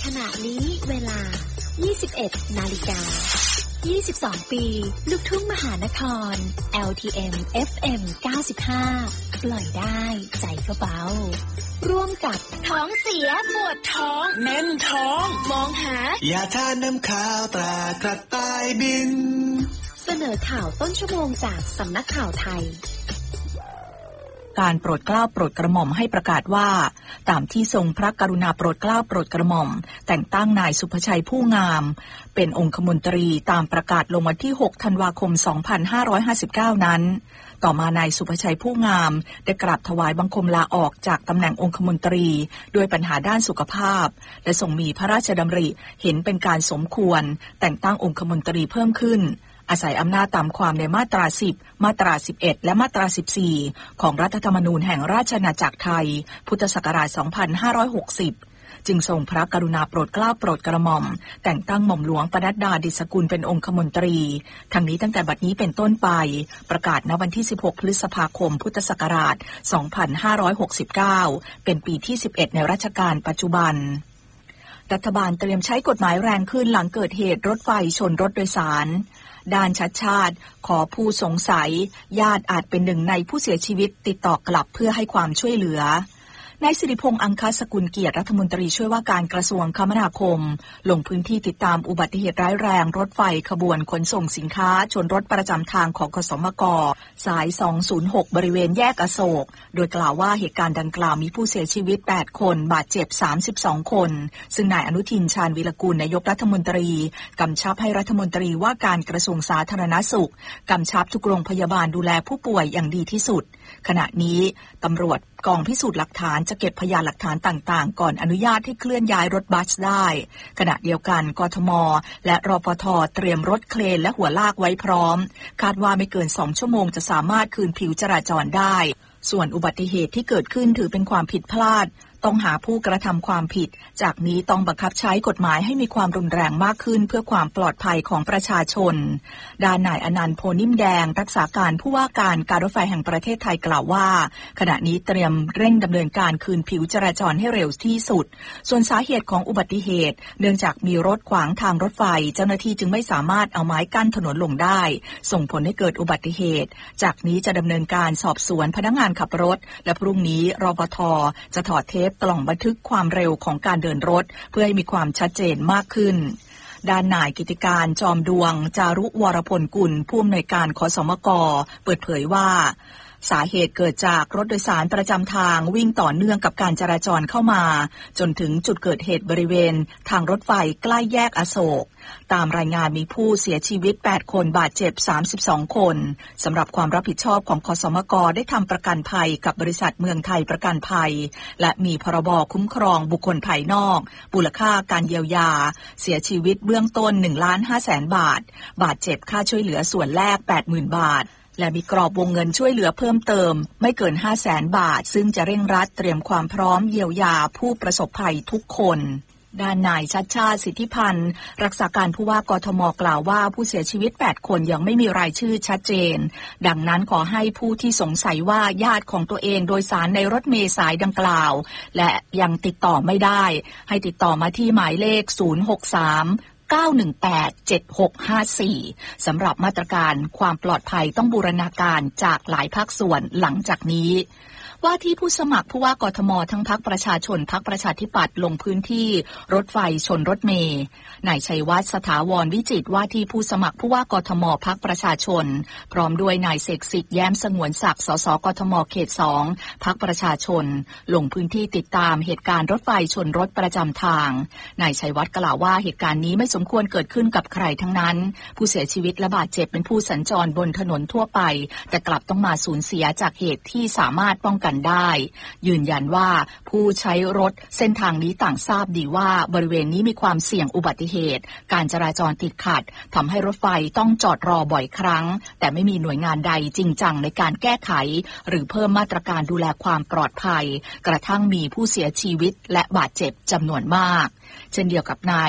ขณะนี้เวลา 21 นาฬิกา 22 ปีลูกทุ่งมหานคร LTM FM 95 ปล่อยได้ใจก็เบาร่วมกับท้องเสียปวดท้องแน่นท้องมองหายาทาน้ำข้าวตรากระต่ายบินเสนอข่าวต้นชั่วโมงจากสำนักข่าวไทยการโปรดเกล้าโปรดกระหม่อมให้ประกาศว่าตามที่ทรงพระกรุณาโปรดเกล้าโปรดกระหม่อมแต่งตั้งนายสุภชัยผู้งามเป็นองคมนตรีตามประกาศลงวันที่6ธันวาคม2559นั้นต่อมานายสุภชัยผู้งามได้กราบถวายบังคมลาออกจากตำแหน่งองคมนตรีด้วยปัญหาด้านสุขภาพและทรงมีพระราชดำริเห็นเป็นการสมควรแต่งตั้งองคมนตรีเพิ่มขึ้นอาศัยอำนาจตามความในมาตรา10มาตรา11และมาตรา14ของรัฐธรรมนูญแห่งราชอาณาจักรไทยพุทธศักราช2560จึงทรงพระกรุณาโปรดเกล้าโปรดกระหม่อมแต่งตั้งหม่อมหลวงปนัดดาดิษฐกุลเป็นองคมนตรีทั้งนี้ตั้งแต่บัดนี้เป็นต้นไปประกาศณวันที่16พฤษภาคมพุทธศักราช2569เป็นปีที่11ในรัชกาลปัจจุบันรัฐบาลเตรียมใช้กฎหมายแรงขึ้นหลังเกิดเหตุรถไฟชนรถโดยสารด้านชัดชาติขอผู้สงสัยญาติอาจเป็นหนึ่งในผู้เสียชีวิตติดต่อกลับเพื่อให้ความช่วยเหลือนายสิริพงษ์อังคสกุลเกียรติรัฐมนตรีช่วยว่าการกระทรวงคมนาคมลงพื้นที่ติดตามอุบัติเหตุร้ายแรงรถไฟขบวนขนส่งสินค้าชนรถประจำทางของคสมกสาย206บริเวณแยกอโศกโดยกล่าวว่าเหตุการณ์ดังกล่าวมีผู้เสียชีวิต8คนบาดเจ็บ32คนซึ่งนายอนุทินชาญวิรกูลนายกรัฐมนตรีกำชับให้รัฐมนตรีว่าการกระทรวงสาธารณสุขกำชับทุกโรงพยาบาลดูแลผู้ป่วยอย่างดีที่สุดขณะนี้ตำรวจกองพิสูจน์หลักฐานจะเก็บพยานหลักฐานต่างๆก่อนอนุญาตให้เคลื่อนย้ายรถบัสได้ขณะเดียวกันกทมและรปท.เตรียมรถเครนและหัวลากไว้พร้อมคาดว่าไม่เกิน2ชั่วโมงจะสามารถคืนผิวจราจรได้ส่วนอุบัติเหตุที่เกิดขึ้นถือเป็นความผิดพลาดต้องหาผู้กระทำความผิดจากนี้ต้องบังคับใช้กฎหมายให้มีความรุนแรงมากขึ้นเพื่อความปลอดภัยของประชาชนด้านนายอนันต์โพนิ่มแดงรักษาการผู้ว่าการรถไฟแห่งประเทศไทยกล่าวว่าขณะนี้เตรียมเร่งดำเนินการคืนผิวจราจรให้เร็วที่สุดส่วนสาเหตุของอุบัติเหตุเนื่องจากมีรถขวางทางรถไฟเจ้าหน้าที่จึงไม่สามารถเอาไม้กั้นถนนลงได้ส่งผลให้เกิดอุบัติเหตุจากนี้จะดำเนินการสอบสวนพนักงานขับรถและพรุ่งนี้รปภ.จะถอดเทปกล่องบันทึกความเร็วของการเดินรถเพื่อให้มีความชัดเจนมากขึ้นด้านนายกิติการจอมดวงจารุวรพลกุลผู้อำนวยการคสมกเปิดเผยว่าสาเหตุเกิดจากรถโดยสารประจำทางวิ่งต่อเนื่องกับการจราจรเข้ามาจนถึงจุดเกิดเหตุบริเวณทางรถไฟใกล้แยกอโศกตามรายงานมีผู้เสียชีวิต8คนบาดเจ็บ32คนสำหรับความรับผิดชอบของคสมกได้ทำประกันภัยกับบริษัทเมืองไทยประกันภัยและมีพรบคุ้มครองบุคคลภายนอกมูลค่าการเยียวยาเสียชีวิตเบื้องต้น 1,500,000 บาทบาดเจ็บค่าช่วยเหลือส่วนแรก 80,000 บาทและมีกรอบวงเงินช่วยเหลือเพิ่มเติมไม่เกิน 500,000 บาทซึ่งจะเร่งรัดเตรียมความพร้อมเยียวยาผู้ประสบภัยทุกคนด้านนายชัชชาติสิทธิพันธ์รักษาการผู้ว่ากทมกล่าวว่าผู้เสียชีวิต8คนยังไม่มีรายชื่อชัดเจนดังนั้นขอให้ผู้ที่สงสัยว่าญาติของตัวเองโดยสารในรถเมล์สายดังกล่าวและยังติดต่อไม่ได้ให้ติดต่อมาที่หมายเลข063-918-7654 สำหรับมาตรการความปลอดภัยต้องบูรณาการจากหลายภาคส่วนหลังจากนี้ว่าที่ผู้สมัครผู้ว่ากทมทั้งพรรคประชาชนพรรคประชาธิปัตย์ลงพื้นที่รถไฟชนรถเมล์นายชัยวัฒน์สถาวรวิจิตรว่าที่ผู้สมัครผู้ว่ากทมพรรคประชาชนพร้อมด้วยนายเสกสิทธิ์แย้มสงวนศักดิ์สสกทมเขต2พรรคประชาชนลงพื้นที่ติดตามเหตุการณ์รถไฟชนรถประจำทางนายชัยวัฒน์กล่าวว่าเหตุการณ์นี้ไม่สมควรเกิดขึ้นกับใครทั้งนั้นผู้เสียชีวิตและบาดเจ็บเป็นผู้สัญจรบนถนนทั่วไปแต่กลับต้องมาสูญเสียจากเหตุที่สามารถป้องกันได้ยืนยันว่าผู้ใช้รถเส้นทางนี้ต่างทราบดีว่าบริเวณนี้มีความเสี่ยงอุบัติเหตุการจราจรติดขัดทำให้รถไฟต้องจอดรอบ่อยครั้งแต่ไม่มีหน่วยงานใดจริงจังในการแก้ไขหรือเพิ่มมาตรการดูแลความปลอดภัยกระทั่งมีผู้เสียชีวิตและบาดเจ็บจำนวนมากเช่นเดียวกับนาย